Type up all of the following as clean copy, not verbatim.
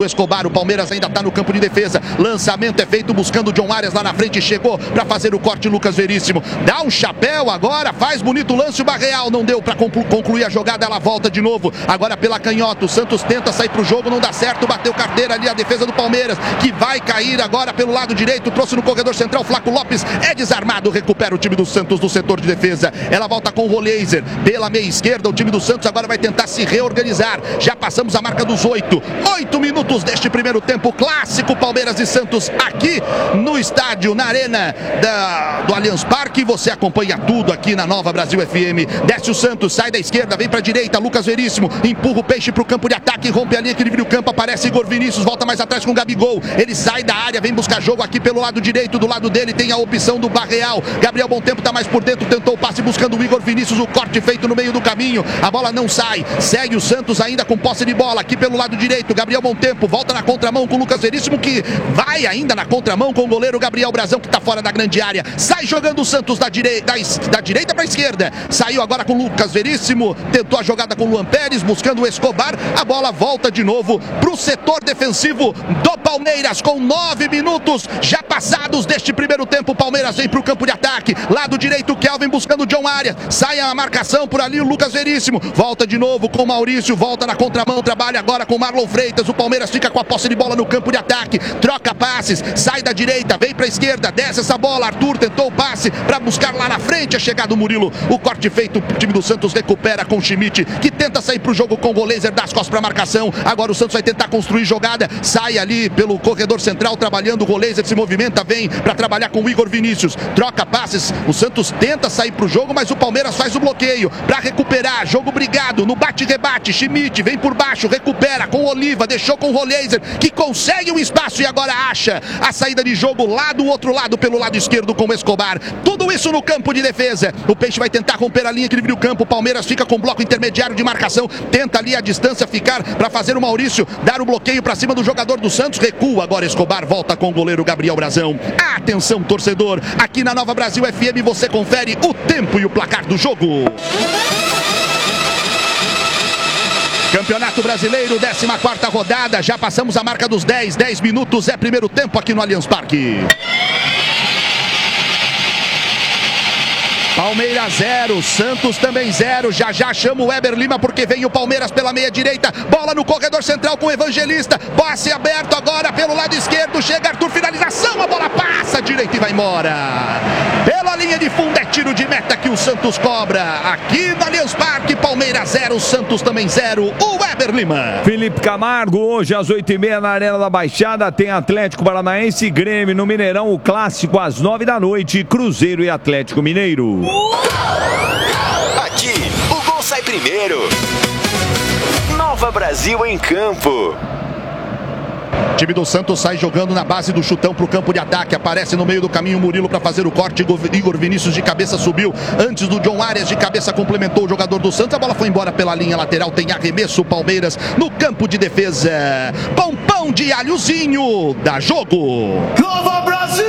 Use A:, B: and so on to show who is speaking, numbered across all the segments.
A: Escobar, o Palmeiras ainda está no campo de defesa. Lançamento é feito buscando o John Arias lá na frente, chegou para fazer o corte Lucas Veríssimo. Dá um chapéu agora, faz bonito lance o Barreal, não deu para concluir a jogada, ela volta de novo. Agora pela canhota, o Santos tenta sair pro jogo, não dá certo, bateu carteira ali a defesa do Palmeiras, que vai cair agora pelo lado direito, trouxe no corredor central, Flaco Lopes é desarmado, recupera o time do Santos do setor de defesa. Ela volta com o Roleiser pela meia esquerda, o time do Santos agora vai tentar se reorganizar. Já passamos a marca dos 8 minutos deste primeiro tempo, clássico Palmeiras e Santos aqui no estádio, na arena do Allianz Parque. Você acompanha tudo aqui na Nova Brasil FM. Desce o Santos, sai da esquerda, vem pra direita, Lucas Veríssimo empurra o Peixe pro campo de ataque, rompe ali, equilibra o campo, aparece Igor Vinícius, volta mais atrás com o Gabigol, ele sai da área, vem buscar jogo aqui pelo lado direito, do lado dele tem a opção do Barreal. Gabriel Bom Tempo tá mais por dentro, tentou o passe buscando o Igor Vinícius, o corte feito no meio do caminho, a bola não sai, segue o Santos ainda com posse de bola aqui pelo lado direito. Gabriel Bom Tempo volta na contramão com o Lucas Veríssimo, que vai ainda na contramão com o goleiro Gabriel Brazão, que tá fora da grande área, sai jogando o Santos da direita para a esquerda, saiu agora com o Lucas Veríssimo, tentou a jogada com o Luan Pérez, buscando o Escobar, a bola volta de novo pro setor defensivo do Palmeiras, com 9 minutos já passados deste primeiro tempo. O Palmeiras vem pro campo de ataque, lado direito Kelvin buscando o John Arias, sai a marcação por ali o Lucas Veríssimo, volta de novo com o Maurício, volta na contramão, trabalha agora com o Marlon Freitas. O Palmeiras fica com a posse de bola no campo de ataque, troca passes, sai da direita, vem pra esquerda, desce essa bola, Arthur tentou o passe para buscar lá na frente, a chegada do Murilo, o corte feito, o time do Santos recupera com o Schmidt, que tenta sair pro jogo com o Roleiser, das costas pra marcação. Agora o Santos vai tentar construir jogada, sai ali pelo corredor central, trabalhando o Roleiser, se movimenta, vem para trabalhar com o Igor Vinícius, troca passes, o Santos tenta sair pro jogo, mas o Palmeiras faz o bloqueio para recuperar, jogo brigado, no bate-rebate, Schmidt vem por baixo, recupera com o Oliva, deixou com o Roleiser, que consegue um espaço e agora acha a saída de jogo lá do outro lado, pelo lado esquerdo com o Escobar. Tudo isso no campo de defesa. O Peixe vai tentar romper a linha, equilibrar o campo. O Palmeiras fica com bloco intermediário de marcação, tenta ali a distância ficar para fazer o Maurício dar o bloqueio para cima do jogador do Santos. Recua agora Escobar, volta com o goleiro Gabriel Brazão. Atenção, torcedor, aqui na Nova Brasil FM você confere o tempo e o placar do jogo. Campeonato Brasileiro, 14ª rodada, já passamos a marca dos 10 minutos, é primeiro tempo aqui no Allianz Parque. Palmeiras 0, Santos também 0, já chama o Weber Lima porque vem o Palmeiras pela meia direita, bola no corredor central com o Evangelista, passe aberto agora pelo lado esquerdo, chega Arthur, finalização, a bola passa direito e vai embora. Pela linha de fundo é tiro de meta que o Santos cobra, aqui no Allianz Parque, Palmeiras 0, Santos também 0, o Weber Lima.
B: Felipe Camargo, hoje às 8h30 na Arena da Baixada tem Atlético Paranaense e Grêmio no Mineirão, o clássico às 9 da noite, Cruzeiro e Atlético Mineiro.
C: Aqui, o gol sai primeiro. Nova Brasil em campo.
A: O time do Santos sai jogando na base do chutão pro campo de ataque, aparece no meio do caminho o Murilo para fazer o corte, Igor Vinícius de cabeça subiu, antes do John Arias de cabeça complementou o jogador do Santos, a bola foi embora pela linha lateral, tem arremesso o Palmeiras no campo de defesa. Pompão de alhozinho, dá jogo.
D: Nova Brasil!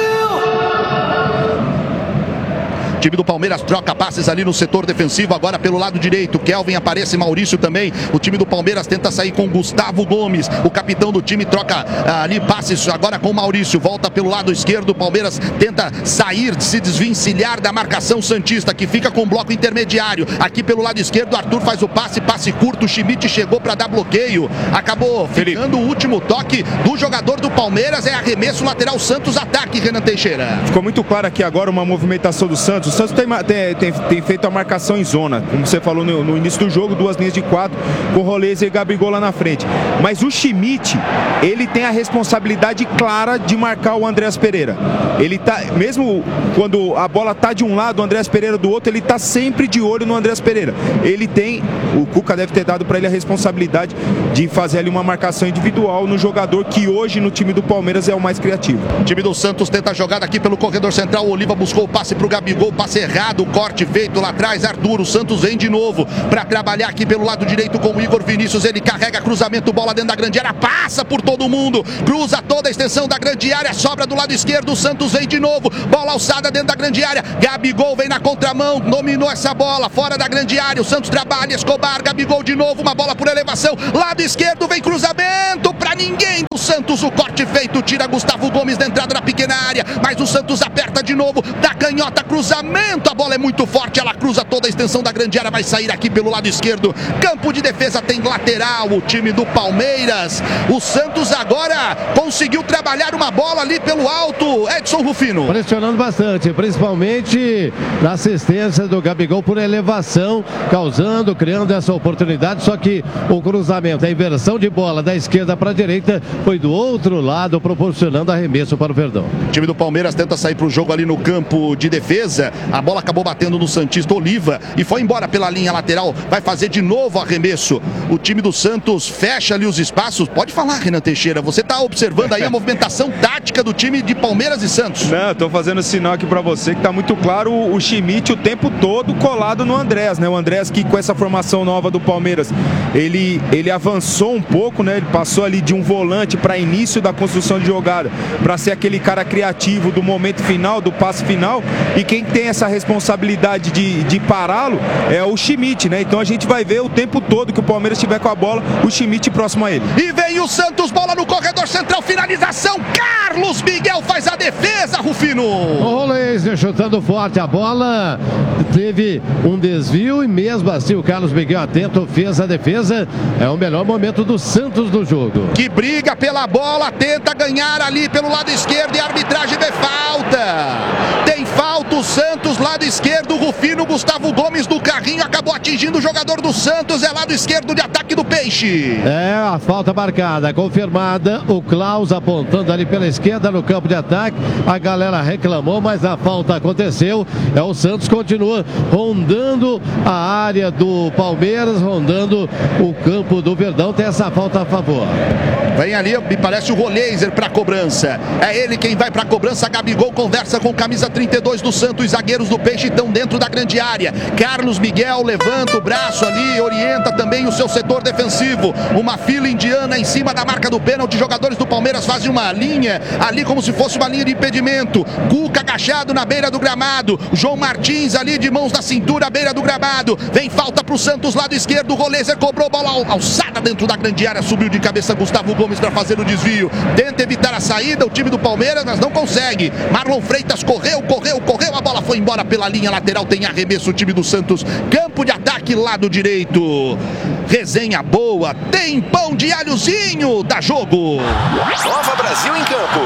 A: O time do Palmeiras troca passes ali no setor defensivo, agora pelo lado direito, Kelvin aparece, Maurício também. O time do Palmeiras tenta sair com Gustavo Gomes, o capitão do time troca ali passes agora com Maurício, volta pelo lado esquerdo, o Palmeiras tenta sair, se desvencilhar da marcação santista, que fica com bloco intermediário. Aqui pelo lado esquerdo, Arthur faz o passe curto, o Schmidt chegou para dar bloqueio, acabou ficando o último toque do jogador do Palmeiras, é arremesso lateral Santos, ataque, Renan Teixeira.
E: Ficou muito claro aqui agora uma movimentação do Santos. O Santos tem feito a marcação em zona, como você falou no início do jogo, 2 linhas de 4 com Roleiser e Gabigol lá na frente, mas o Schmidt, ele tem a responsabilidade clara de marcar o Andreas Pereira. Ele tá, mesmo quando a bola tá de um lado, o Andreas Pereira do outro, ele tá sempre de olho no Andreas Pereira. O Cuca deve ter dado para ele a responsabilidade de fazer ali uma marcação individual no jogador que hoje no time do Palmeiras é o mais criativo.
A: O time do Santos tenta a jogada aqui pelo corredor central, o Oliva buscou o passe pro Gabigol, passe errado, o corte feito lá atrás, Arthur, o Santos vem de novo para trabalhar aqui pelo lado direito com o Igor Vinícius, ele carrega cruzamento, bola dentro da grande área, passa por todo mundo, cruza toda a extensão da grande área, sobra do lado esquerdo, o Santos vem de novo, bola alçada dentro da grande área, Gabigol vem na contramão, dominou essa bola, fora da grande área, o Santos trabalha, Escobar, Gabigol de novo, uma bola por elevação, lado esquerdo, vem cruzamento para ninguém do Santos, o corte feito, tira Gustavo Gomes da entrada da pequena área, mas o Santos aperta de novo, da canhota, cruzamento, a bola é muito forte, ela cruza toda a extensão da grande área, vai sair aqui pelo lado esquerdo, campo de defesa, tem lateral, o time do Palmeiras. O Santos agora conseguiu trabalhar uma bola ali pelo alto, Edson Rufino.
D: Pressionando bastante, principalmente na assistência do Gabigol por elevação, criando essa oportunidade, só que o cruzamento, a inversão de bola da esquerda para a direita foi do outro lado, proporcionando arremesso para o Verdão.
A: O time do Palmeiras tenta sair para o jogo ali no campo de defesa, a bola acabou batendo no santista Oliva e foi embora pela linha lateral, vai fazer de novo arremesso. O time do Santos fecha ali os espaços. Pode falar, Renan Teixeira, você está observando aí a movimentação tática do time de Palmeiras e Santos?
E: Não, estou fazendo sinal aqui para você que está muito claro o Schmidt o tempo todo colado no Andrés, né? O Andrés que com essa formação nova do Palmeiras, ele avançou um pouco, né? Ele passou ali de um volante para início da construção de jogada, para ser aquele cara criativo do momento final, do passe final, e quem tem essa responsabilidade de pará-lo é o Schmidt, né? Então a gente vai ver o tempo todo que o Palmeiras estiver com a bola, o Schmidt próximo a ele.
A: E vem o Santos, bola no corredor central, finalização, Carlos Miguel faz a defesa, Rufino.
D: O Laser chutando forte a bola, teve um desvio e mesmo assim o Carlos Miguel atento fez a defesa. É o melhor momento do Santos no jogo.
A: Que briga pela bola, tenta ganhar ali pelo lado esquerdo e a arbitragem vê falta. Tem falta o Santos, lado esquerdo, Rufino, Gustavo Gomes do carrinho acabou atingindo o jogador do Santos, é lado esquerdo de ataque do Peixe.
D: É a falta marcada, confirmada, o Klaus apontando ali pela esquerda no campo de ataque, a galera reclamou, mas a falta aconteceu, o Santos continua rondando a área do Palmeiras, rondando o campo do Verdão, tem essa falta a favor.
A: Vem ali, me parece o Roleiser para a cobrança, é ele quem vai para a cobrança, Gabigol conversa com camisa 32 do Santos, os zagueiros do Peixe estão dentro da grande área, Carlos Miguel levanta o braço ali, orienta também o seu setor defensivo, uma fila indiana em cima da marca do pênalti, jogadores do Palmeiras fazem uma linha ali como se fosse uma linha de impedimento, Cuca agachado na beira do gramado, João Martins ali de mãos na cintura à beira do gramado, vem falta para o Santos lado esquerdo, o Roleiser cobrou bola alçada dentro da grande área, subiu de cabeça Gustavo Gomes para fazer o desvio, tenta evitar a saída, o time do Palmeiras, mas não consegue, Marlon Freitas correu, a bola foi embora pela linha lateral, tem arremesso o time do Santos, campo de ataque lado direito, resenha boa, tem pão de alhozinho, dá jogo.
C: Nova Brasil em campo.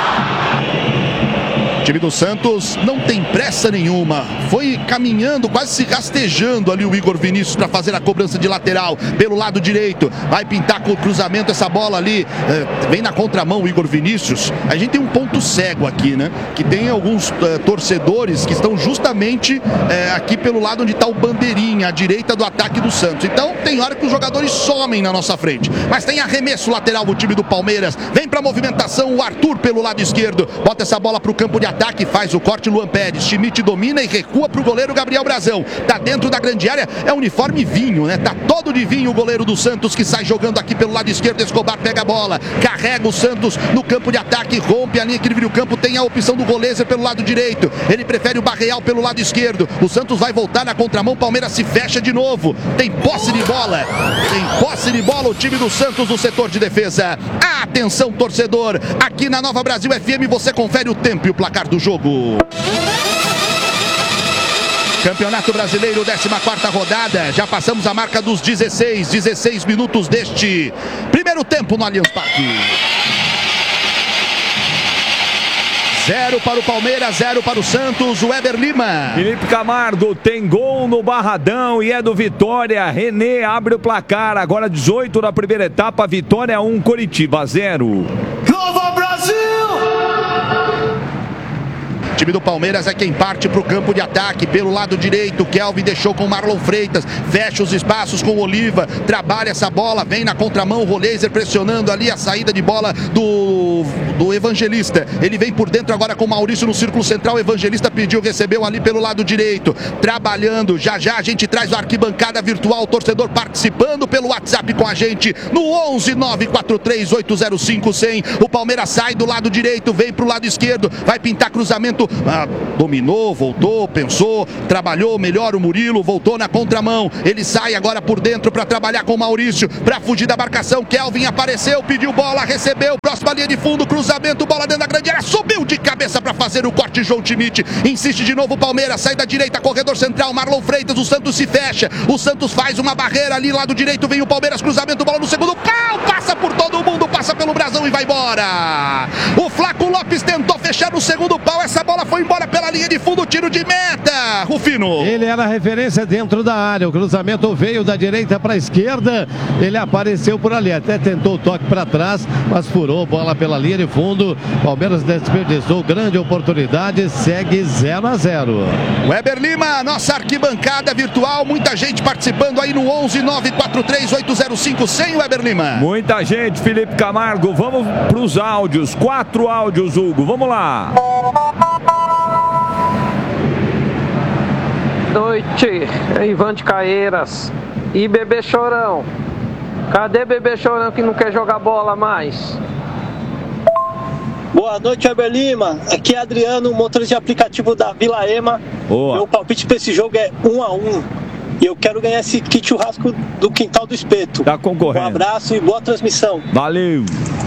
A: O time do Santos não tem pressa nenhuma, foi caminhando, quase se rastejando ali o Igor Vinícius para fazer a cobrança de lateral pelo lado direito, vai pintar com o cruzamento essa bola ali, vem na contramão o Igor Vinícius. A gente tem um ponto cego aqui, né, que tem alguns torcedores que estão justamente aqui pelo lado onde está o bandeirinha, à direita do ataque do Santos, então tem hora que os jogadores somem na nossa frente, mas tem arremesso lateral o time do Palmeiras, vem para a movimentação o Arthur pelo lado esquerdo, bota essa bola para o campo de ataque, faz o corte Luan Pérez, Schmidt domina e recua para o goleiro Gabriel Brazão, tá dentro da grande área, é uniforme vinho, né, tá todo de vinho o goleiro do Santos que sai jogando aqui pelo lado esquerdo, Escobar pega a bola, carrega o Santos no campo de ataque, rompe a linha que divide o campo, tem a opção do Roleiser pelo lado direito, ele prefere o Barreal pelo lado esquerdo, o Santos vai voltar na contramão, Palmeiras se fecha de novo, tem posse de bola o time do Santos no setor de defesa. Atenção torcedor, aqui na Nova Brasil FM você confere o tempo e o placar do jogo. Campeonato Brasileiro, 14ª rodada, já passamos a marca dos 16 minutos deste primeiro tempo no Allianz Parque. 0 para o Palmeiras, 0 para o Santos, o Weber Lima.
B: Felipe Camargo tem gol no Barradão e é do Vitória. René abre o placar, agora 18 da primeira etapa, Vitória 1, Coritiba 0.
F: Nova Brasil!
A: O time do Palmeiras é quem parte para o campo de ataque pelo lado direito, Kelvin deixou com Marlon Freitas, fecha os espaços com Oliva, trabalha essa bola, vem na contramão, o Roleiser pressionando ali a saída de bola do Evangelista, ele vem por dentro agora com Maurício no círculo central, o Evangelista pediu, recebeu ali pelo lado direito, trabalhando, já a gente traz a arquibancada virtual, o torcedor participando pelo WhatsApp com a gente, no 11 943 805 100, o Palmeiras sai do lado direito, vem para o lado esquerdo, vai pintar cruzamento dominou, voltou, pensou, trabalhou melhor o Murilo, voltou na contramão. Ele sai agora por dentro para trabalhar com o Maurício, para fugir da marcação. Kelvin apareceu, pediu bola, recebeu, próxima linha de fundo, cruzamento, bola dentro da grande área, subiu de cabeça para fazer o corte. João Schmidt insiste de novo o Palmeiras, sai da direita, corredor central, Marlon Freitas, o Santos se fecha, o Santos faz uma barreira ali, lado direito, vem o Palmeiras, cruzamento, bola no segundo pau, passa por todo mundo, passa pelo brasão e vai embora. O Flaco Lopes tentou fechar no segundo pau, essa bola foi embora pela linha de fundo, tiro de meta, Rufino.
D: Ele era referência dentro da área, o cruzamento veio da direita para a esquerda, ele apareceu por ali, até tentou o toque para trás, mas furou bola pela linha de fundo. Palmeiras desperdiçou grande oportunidade, segue 0-0.
A: Weber Lima, nossa arquibancada virtual, muita gente participando aí no 11-943-805-100, Weber Lima.
B: Muita gente, Felipe Camargo, vamos para os áudios, 4 áudios, Hugo, vamos lá.
F: Noite, Ivan de Caeiras e Bebê Chorão. Cadê Bebê Chorão que não quer jogar bola mais?
G: Boa noite, Weber Lima. Aqui é Adriano, motorista de aplicativo da Vila Ema.
B: Boa.
G: Meu palpite para esse jogo é 1-1. E eu quero ganhar esse kit churrasco do Quintal do Espeto.
B: Tá concorrendo.
G: Um abraço e boa transmissão.
B: Valeu.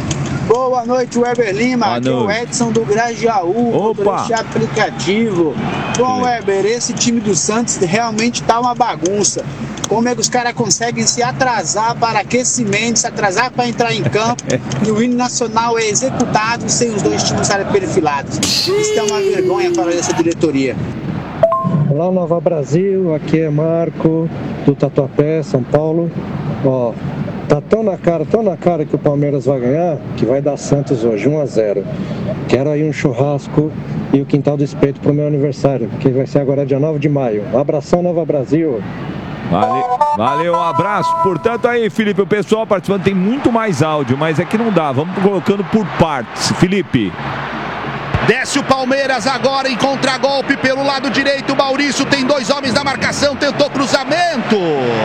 H: Boa noite, Weber Lima. Aqui é o Edson do Grajaú, motorista de aplicativo. Bom, Weber, esse time do Santos realmente tá uma bagunça. Como é que os caras conseguem se atrasar para aquecimento, se atrasar para entrar em campo e o hino nacional é executado sem os dois times estarem perfilados? Isso é uma vergonha para essa diretoria.
I: Olá, Nova Brasil, aqui é Marco do Tatuapé, São Paulo. Ó, tá tão na cara que o Palmeiras vai ganhar, que vai dar Santos hoje, 1-0. Quero aí um churrasco e o Quintal do Espeto pro meu aniversário, que vai ser agora dia 9 de maio. Um abração, Nova Brasil.
B: Valeu, um abraço. Portanto, aí, Felipe, o pessoal participando tem muito mais áudio, mas é que não dá. Vamos colocando por partes. Felipe.
A: Desce o Palmeiras agora em contragolpe pelo lado direito. Maurício tem 2 homens na marcação, tentou cruzamento.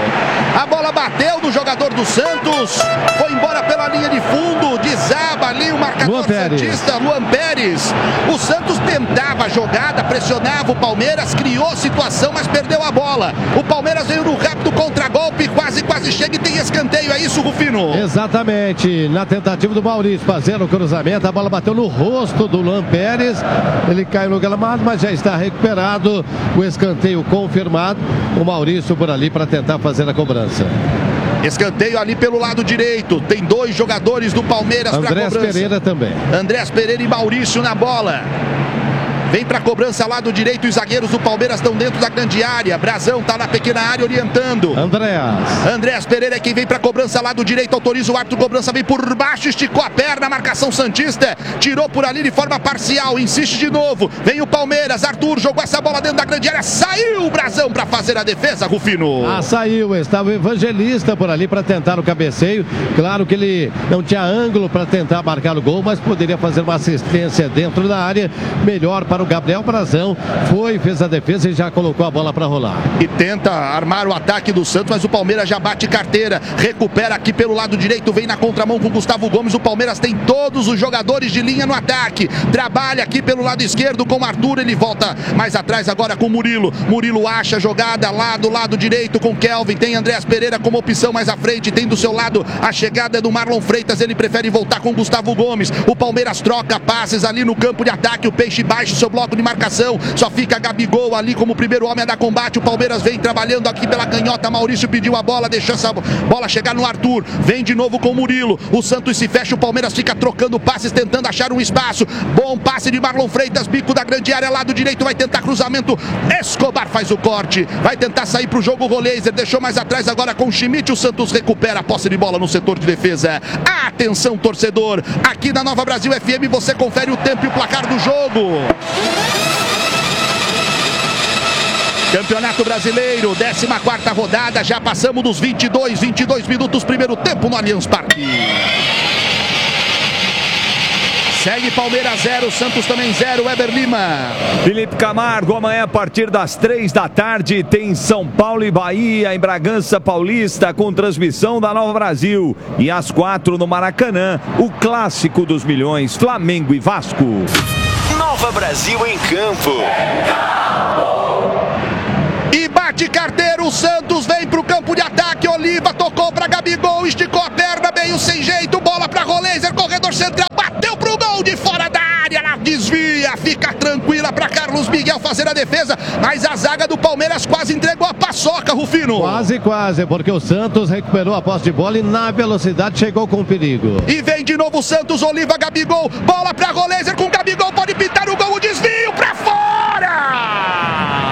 A: A bola bateu no jogador do Santos, foi embora pela linha de fundo, desaba ali o marcador santista, Luan Pérez. O Santos tentava a jogada, pressionava o Palmeiras, criou situação, mas perdeu a bola. O Palmeiras veio no rápido contragolpe, quase chega e tem escanteio, é isso, Rufino?
D: Exatamente, na tentativa do Maurício fazer o cruzamento, a bola bateu no rosto do Luan Pérez. Ele caiu no gramado, mas já está recuperado. O escanteio confirmado. O Maurício por ali para tentar fazer a cobrança.
A: Escanteio ali pelo lado direito. Tem 2 jogadores do Palmeiras para cobrança.
D: Andrés Pereira também.
A: Andrés Pereira e Maurício na bola. Vem para a cobrança lado direito, os zagueiros do Palmeiras estão dentro da grande área. Brazão está na pequena área orientando. Andrés Pereira é quem vem para a cobrança lado direito, autoriza o árbitro, cobrança vem por baixo, esticou a perna, marcação santista, tirou por ali de forma parcial, insiste de novo, vem o Palmeiras, Arthur jogou essa bola dentro da grande área, saiu o Brazão para fazer a defesa, Rufino.
D: Saiu, estava o Evangelista por ali para tentar o cabeceio, claro que ele não tinha ângulo para tentar marcar o gol, mas poderia fazer uma assistência dentro da área, melhor para o Gabriel Brazão, fez a defesa e já colocou a bola para rolar.
A: E tenta armar o ataque do Santos, mas o Palmeiras já bate carteira, recupera aqui pelo lado direito, vem na contramão com o Gustavo Gomes, o Palmeiras tem todos os jogadores de linha no ataque, trabalha aqui pelo lado esquerdo com o Arthur, ele volta mais atrás agora com o Murilo acha a jogada lá do lado direito com o Kelvin, tem Andrés Pereira como opção mais à frente, tem do seu lado a chegada do Marlon Freitas, ele prefere voltar com o Gustavo Gomes, o Palmeiras troca passes ali no campo de ataque, o Peixe baixa seu bloco de marcação, só fica Gabigol ali como primeiro homem a dar combate, o Palmeiras vem trabalhando aqui pela canhota, Maurício pediu a bola, deixou essa bola chegar no Arthur, vem de novo com o Murilo, o Santos se fecha, o Palmeiras fica trocando passes, tentando achar um espaço, bom passe de Marlon Freitas, bico da grande área, lado direito, vai tentar cruzamento, Escobar faz o corte, vai tentar sair pro jogo, o Roleiser deixou mais atrás agora com o Schmidt, o Santos recupera a posse de bola no setor de defesa, atenção torcedor, aqui na Nova Brasil FM você confere o tempo e o placar do jogo. Campeonato Brasileiro, 14ª rodada, já passamos dos 22 minutos, primeiro tempo no Allianz Parque. Segue Palmeiras 0, Santos também 0, Weber Lima.
B: Felipe Camargo, amanhã a partir das 3 da tarde tem São Paulo e Bahia em Bragança Paulista com transmissão da Nova Brasil. E às 4 no Maracanã, o clássico dos milhões, Flamengo e Vasco.
C: Nova Brasil em campo.
A: E bate carteiro, o Santos vem pro campo de ataque, Oliva tocou pra Gabigol, esticou a perna, meio sem jeito, bola pra Roleiser, corredor central, bateu pro gol de fora da área, ela desvia, fica tranquila pra Carlos Miguel fazer a defesa, mas a zaga do Palmeiras quase entregou a paçoca, Rufino.
D: Quase, porque o Santos recuperou a posse de bola e na velocidade chegou com perigo.
A: E vem de novo o Santos, Oliva, Gabigol, bola pra Roleiser com Gabigol, pode pintar o gol, o desvio pra fora!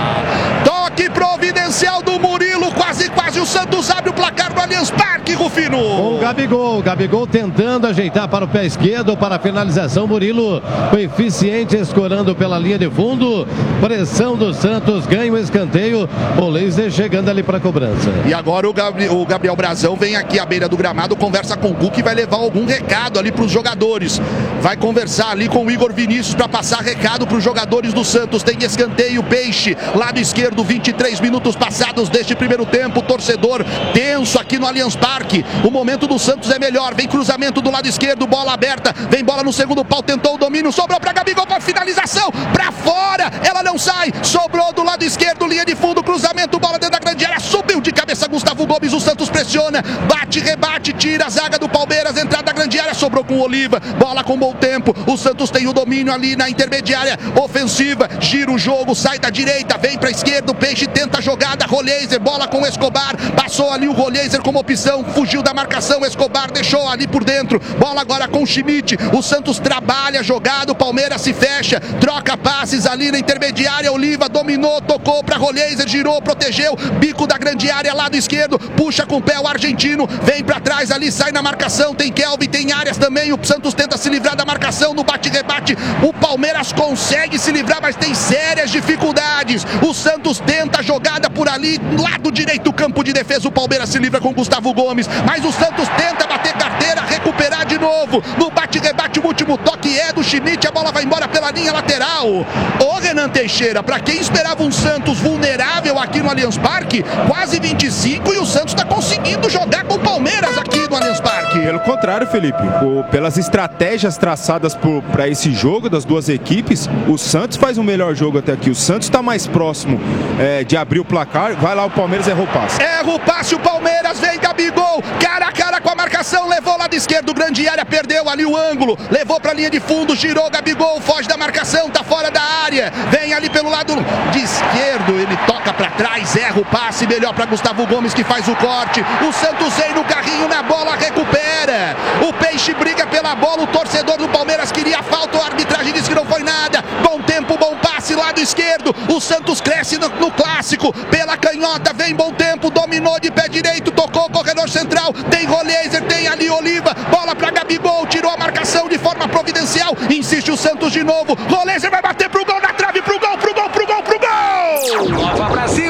A: Toque providencial do Murilo, quase o Santos abre o placar no Allianz Parque, Rufino.
D: Com o Gabigol tentando ajeitar para o pé esquerdo para a finalização, Murilo foi eficiente escorando pela linha de fundo, pressão do Santos, ganha o escanteio, o Laser chegando ali para a cobrança.
A: E agora o Gabriel Brazão vem aqui à beira do gramado, conversa com o Guki e vai levar algum recado ali para os jogadores, vai conversar ali com o Igor Vinícius para passar recado para os jogadores do Santos. Tem escanteio, Peixe, lado esquerdo, 23 minutos passados deste primeiro tempo, torcedor tenso aqui no Allianz Parque, o momento do Santos é melhor, vem cruzamento do lado esquerdo, bola aberta, vem bola no segundo pau, tentou o domínio, sobrou para Gabigol para finalização, para fora, ela não sai, sobrou do lado esquerdo, linha de fundo, cruzamento, bola dentro da grande área, subiu de cabeça Gustavo Gomes, o Santos pressiona, bate, rebate, tira a zaga do Palmeiras, entrada da grande área, sobrou com o Oliva, bola com bom tempo, o Santos tem o domínio ali na intermediária ofensiva, gira o jogo, sai da direita, vem para a esquerda, o Peixe tenta a jogada, Roleiser, bola com o Escobar, passou ali o Roleiser como opção, fugiu da marcação, Escobar deixou ali por dentro, bola agora com o Schmidt, o Santos trabalha jogado, o Palmeiras se fecha, troca passes ali na intermediária, Oliva dominou, tocou para Roleiser, girou, protegeu, bico da grande área, lado esquerdo, puxa com o pé o argentino, vem para trás ali, sai na marcação, tem Kelvin, tem Arias também, o Santos tenta se livrar da marcação, no bate-rebate, o Palmeiras consegue se livrar, mas tem sérias dificuldades, o Santos tenta a jogada por ali, lado direito do campo de defesa, o Palmeiras se livra com Gustavo Gomes, mas o Santos tenta bater carteira, recuperar de novo, no bate-rebate, o último toque é do Schmidt, a bola vai embora pela linha lateral. Ô Renan Teixeira, para quem esperava um Santos vulnerável aqui no Allianz Parque, quase 25 e o Santos está conseguindo jogar com o Palmeiras aqui no Allianz Parque.
E: Pelo contrário, Felipe, pelas estratégias traçadas para esse jogo das duas equipes, o Santos faz um melhor jogo até aqui, o Santos está mais próximo de abrir o placar, vai lá o Palmeiras, erra o passe.
A: Erra o passe, o Palmeiras vem, Gabigol, cara a cara com a marcação, levou lado esquerdo, grande área, perdeu ali o ângulo, levou pra linha de fundo, girou, Gabigol, foge da marcação, tá fora da área, vem ali pelo lado de esquerdo, ele toca pra trás, erra o passe, melhor pra Gustavo Gomes que faz o corte, o Santos vem no carrinho, na bola, recupera, o Peixe briga pela bola, o torcedor do Palmeiras queria falta, a arbitragem disse que não foi nada, bom tempo, bom passe, lado esquerdo, o Santos cresce no clássico, pela canhota, vem bom tempo, dominou de pé direito, tocou, corredor central, tem Roleiser, tem ali Oliva, bola pra Gabigol, tirou a marcação de forma providencial, insiste o Santos de novo, Roleiser vai bater pro gol na trave, pro gol!
C: Nova Brasil